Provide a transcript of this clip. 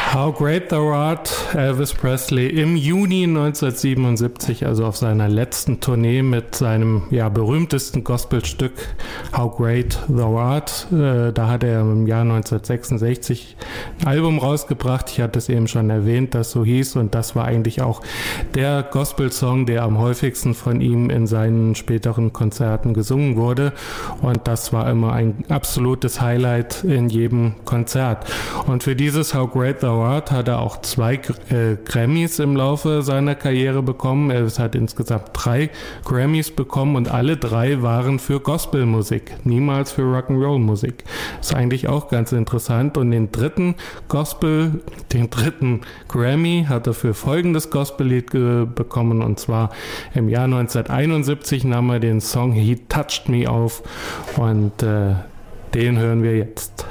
How Great Thou Art, Elvis Presley im Juni 1977, also auf seiner letzten Tournee mit seinem berühmtesten Gospelstück How Great Thou Art. Da hat er im Jahr 1966 ein Album rausgebracht. Ich hatte es eben schon erwähnt, das so hieß, und das war eigentlich auch der Gospelsong, der am häufigsten von ihm in seinen späteren Konzerten gesungen wurde, und das war immer ein absolutes Highlight in jedem Konzert. Und für dieses How Great Thou Art hat er auch 2 Grammys im Laufe seiner Karriere bekommen. Er hat insgesamt 3 Grammys bekommen und alle 3 waren für Gospelmusik, niemals für Rock'n'Roll-Musik. Ist eigentlich auch ganz interessant. Und den dritten Grammy hat er für folgendes Gospellied bekommen, und zwar im Jahr 1971 nahm er den Song He Touched Me auf, und den hören wir jetzt.